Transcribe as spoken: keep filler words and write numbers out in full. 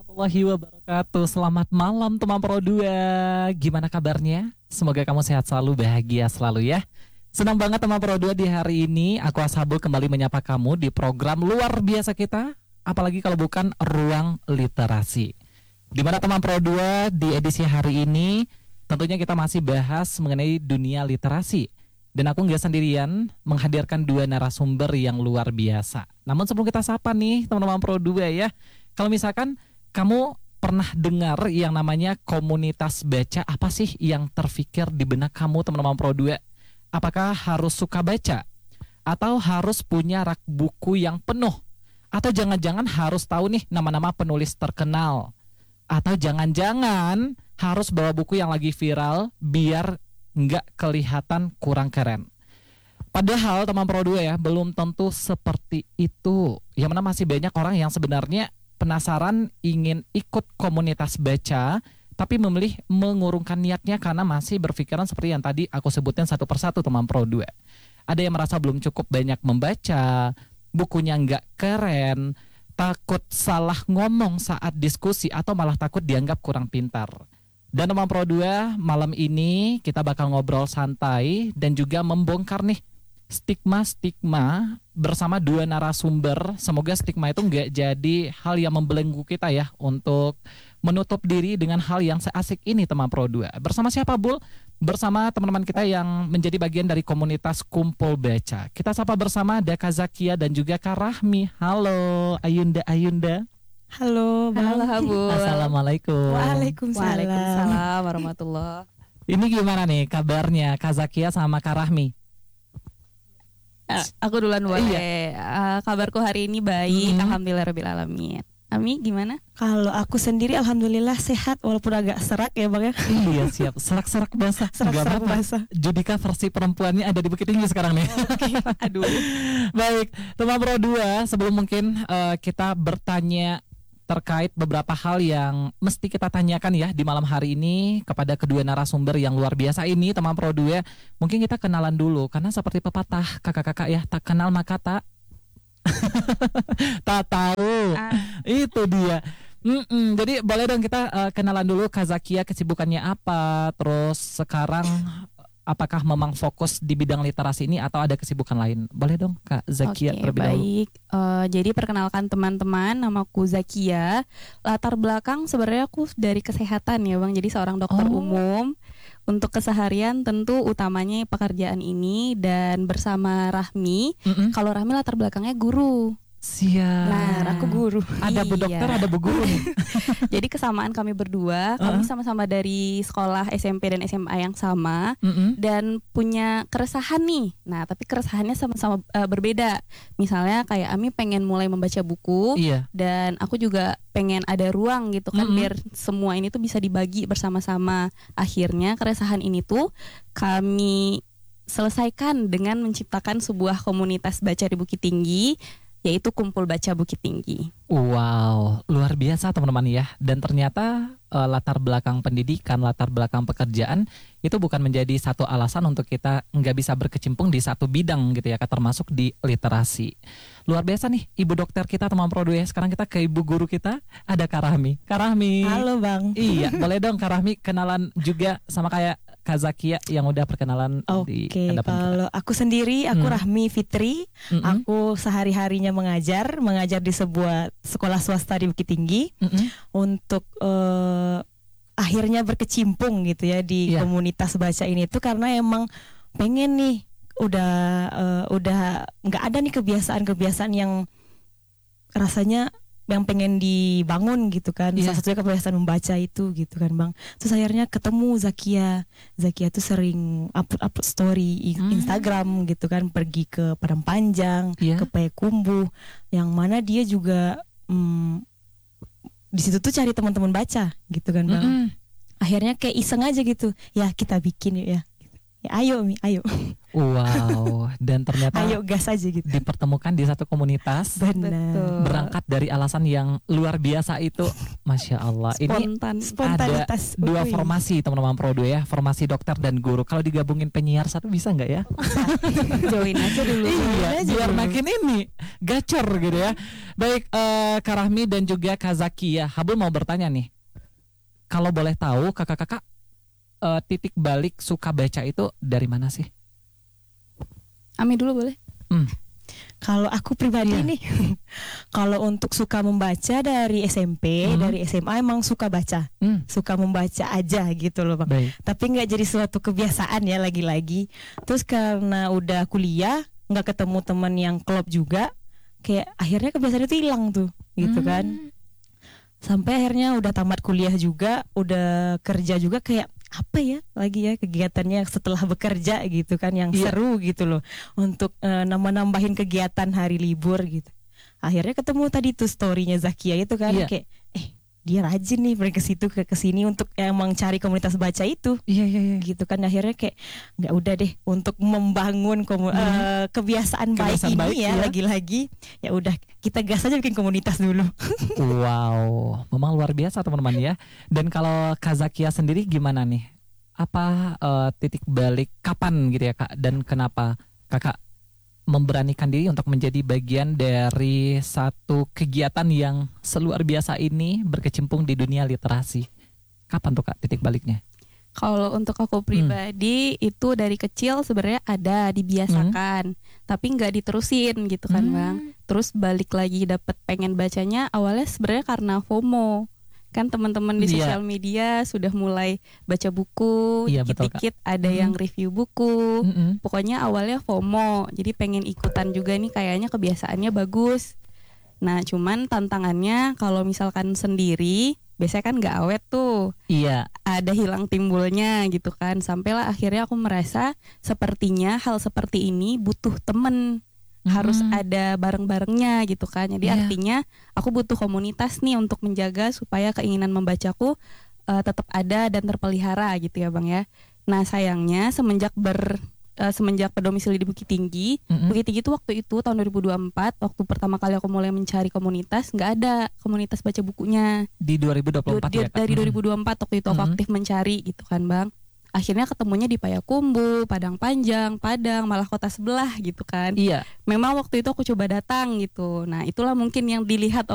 warahmatullahi wabarakatuh. Selamat malam teman Pro dua. Gimana kabarnya? Semoga kamu sehat selalu, bahagia selalu ya. Senang banget teman Pro dua di hari ini aku Ashabul kembali menyapa kamu di program luar biasa kita. Apalagi kalau bukan Ruang Literasi. Di mana teman Pro dua di edisi hari ini tentunya kita masih bahas mengenai dunia literasi. Dan aku nggak sendirian menghadirkan dua narasumber yang luar biasa. Namun sebelum kita sapa nih teman-teman Pro dua ya, kalau misalkan kamu pernah dengar yang namanya komunitas baca, apa sih yang terfikir di benak kamu teman-teman Pro dua? Apakah harus suka baca? Atau harus punya rak buku yang penuh? Atau jangan-jangan harus tahu nih nama-nama penulis terkenal? Atau jangan-jangan harus bawa buku yang lagi viral biar nggak kelihatan kurang keren? Padahal teman Pro dua ya, belum tentu seperti itu. Yang mana masih banyak orang yang sebenarnya penasaran ingin ikut komunitas baca, tapi memilih mengurungkan niatnya karena masih berpikiran seperti yang tadi aku sebutin satu persatu teman Pro dua. Ada yang merasa belum cukup banyak membaca, bukunya nggak keren, takut salah ngomong saat diskusi, atau malah takut dianggap kurang pintar. Dan teman Pro dua, malam ini kita bakal ngobrol santai dan juga membongkar nih stigma-stigma bersama dua narasumber. Semoga stigma itu nggak jadi hal yang membelenggu kita ya untuk menutup diri dengan hal yang seasik ini teman Pro dua. Bersama siapa Bul? Bersama teman-teman kita yang menjadi bagian dari komunitas Kumpul Baca. Kita sapa bersama ada Kak Zakia dan juga Kak Rahmi. Halo Ayunda Ayunda. Halo, Bang. Halo, Habul. Assalamualaikum. Waalaikumsalam. Waalaikumsalam warahmatullah. Ini gimana nih kabarnya Kak Zakia sama Kak Rahmi? Uh, aku duluan boleh. Iya. Uh, kabarku hari ini baik, Hmm. alhamdulillahirabbil alamin. Ami gimana? Kalau aku sendiri alhamdulillah sehat walaupun agak serak ya, Bang ya. Iya siap. Serak-serak basah. Nggak Serak-serak apa-apa. basah. Judika versi perempuannya ada di Bukit Tinggi sekarang nih. Aduh. Baik, teman Pro dua, sebelum mungkin uh, kita bertanya terkait beberapa hal yang mesti kita tanyakan ya di malam hari ini kepada kedua narasumber yang luar biasa ini, teman Pro dua, mungkin kita kenalan dulu karena seperti pepatah kakak-kakak ya, tak kenal maka tak tak tahu. Ah. Itu dia. Mm-mm. Jadi boleh dong kita uh, kenalan dulu Kak Zakia, kesibukannya apa, terus sekarang apakah memang fokus di bidang literasi ini atau ada kesibukan lain? Boleh dong Kak Zakia Oke, terlebih dahulu. baik. Uh, jadi perkenalkan teman-teman, namaku Zakia. Latar belakang sebenarnya aku dari kesehatan ya, Bang. Jadi seorang dokter Oh. umum. Untuk keseharian tentu utamanya pekerjaan ini, dan bersama Rahmi. Mm-mm. Kalau Rahmi latar belakangnya guru. Siap. Nah, Aku guru. Ada bu dokter, Iya. ada bu guru nih. Jadi kesamaan kami berdua, kami sama-sama dari sekolah S M P dan S M A yang sama Mm-mm. dan punya keresahan nih. Nah, tapi keresahannya sama-sama uh, berbeda. Misalnya kayak Ami pengen mulai membaca buku, Iya. dan aku juga pengen ada ruang gitu kan, Mm-mm. biar semua ini tuh bisa dibagi bersama-sama. Akhirnya keresahan ini tuh kami selesaikan dengan menciptakan sebuah komunitas baca di Bukit Tinggi, yaitu Kumpul Baca Bukit Tinggi. Wow, luar biasa teman-teman ya. Dan ternyata eh, latar belakang pendidikan, latar belakang pekerjaan itu bukan menjadi satu alasan untuk kita nggak bisa berkecimpung di satu bidang gitu ya, termasuk di literasi. Luar biasa nih ibu dokter kita teman Pro dua. Sekarang kita ke ibu guru kita, ada Kak Rahmi. Kak Rahmi. Halo, Bang. Iya, boleh dong Kak Rahmi kenalan juga sama kayak Kak Zakia yang udah perkenalan di Oke, hadapan kita. kalau aku sendiri, aku Hmm. Rahmi Fitri. Mm-mm. Aku sehari-harinya mengajar, mengajar di sebuah sekolah swasta di Bukit Tinggi Mm-mm. untuk eh, akhirnya berkecimpung gitu ya di Iya. komunitas baca ini tuh karena emang pengen nih udah eh, udah nggak ada nih kebiasaan-kebiasaan yang rasanya yang pengen dibangun gitu kan. Iya. Salah satunya kebiasaan membaca itu gitu kan, Bang. Terus akhirnya ketemu Zakia. Zakia tuh sering upload-upload story i- Hmm. Instagram gitu kan, pergi ke Padang Panjang, Iya. ke Payakumbuh, yang mana dia juga hmm, di situ tuh cari teman-teman baca gitu kan, Bang. Mm-mm. Akhirnya kayak iseng aja gitu. Ya, kita bikin yuk ya. Ya ayo Mi, ayo. Wow, dan ternyata Ayo gas aja gitu. dipertemukan di satu komunitas. Benar. Betul. Berangkat dari alasan yang luar biasa itu, Masya Allah. Ini Spontan. Spontanitas. dua Uy. formasi teman-teman Pro dua ya, formasi dokter dan guru. Kalau digabungin penyiar satu bisa nggak ya? Join aja dulu. Iya, aja biar dulu. makin ini gacor gitu ya. Baik, eh, Kak Rahmi dan juga Kak Zaki ya. Habul mau bertanya nih, kalau boleh tahu kakak-kakak, eh, titik balik suka baca itu dari mana sih? Ami dulu boleh? Kalau aku pribadi Iya. nih, kalau untuk suka membaca dari S M P, Hmm. dari S M A emang suka baca, Hmm, suka membaca aja gitu loh bang. baik. Tapi nggak jadi suatu kebiasaan ya lagi-lagi. Terus karena udah kuliah, nggak ketemu teman yang klop juga, kayak akhirnya kebiasaan itu hilang tuh, gitu kan. Hmm. Sampai akhirnya udah tamat kuliah juga, udah kerja juga kayak apa ya lagi ya kegiatannya setelah bekerja gitu kan yang Iya. seru gitu loh untuk eh, nambah-nambahin kegiatan hari libur gitu. Akhirnya ketemu tadi tuh storynya Zakia itu kan Iya. kayak eh dia rajin nih pergi ke situ ke kesini untuk emang cari komunitas baca itu Iya, iya, iya. gitu kan. Akhirnya kayak nggak udah deh untuk membangun komu- Mhm. eh, kebiasaan, Kebiasaan baik baik, ini ya iya. lagi-lagi ya udah kita gas aja bikin komunitas dulu. Wow, memang luar biasa teman-teman ya. Dan kalau Kak Zakia sendiri gimana nih? Apa eh, titik balik kapan gitu ya Kak? Dan kenapa Kakak memberanikan diri untuk menjadi bagian dari satu kegiatan yang seluar biasa ini berkecimpung di dunia literasi? Kapan tuh Kak titik baliknya? Kalau untuk aku pribadi itu dari kecil sebenarnya ada dibiasakan, tapi nggak diterusin gitu kan Hmm. bang. Terus balik lagi dapet pengen bacanya awalnya sebenarnya karena FOMO. Kan teman-teman di Iya. sosial media sudah mulai baca buku, Iya, betul, Kak. dikit-dikit ada Hmm. yang review buku. Mm-mm. Pokoknya awalnya FOMO, jadi pengen ikutan juga nih kayaknya kebiasaannya bagus. Nah cuman tantangannya kalau misalkan sendiri, biasanya kan nggak awet tuh, Iya, ada hilang timbulnya gitu kan. Sampailah akhirnya aku merasa sepertinya hal seperti ini butuh temen, harus Hmm. ada bareng-barengnya gitu kan. Jadi Iya. artinya aku butuh komunitas nih untuk menjaga supaya keinginan membacaku eh, tetap ada dan terpelihara gitu ya bang ya. Nah sayangnya semenjak ber eh, semenjak berdomisili di Bukit Tinggi, Mm-mm. Bukit Tinggi itu waktu itu tahun dua ribu dua puluh empat, waktu pertama kali aku mulai mencari komunitas, nggak ada komunitas baca bukunya. Di dua ribu dua puluh empat Di- ya Kak? dari Mm-mm. dua ribu dua puluh empat waktu itu aku Mhm. aktif mencari gitu kan bang. Akhirnya ketemunya di Payakumbuh, Padang Panjang, Padang, malah kota sebelah gitu kan. Iya. Memang waktu itu aku coba datang gitu. Nah itulah mungkin yang dilihat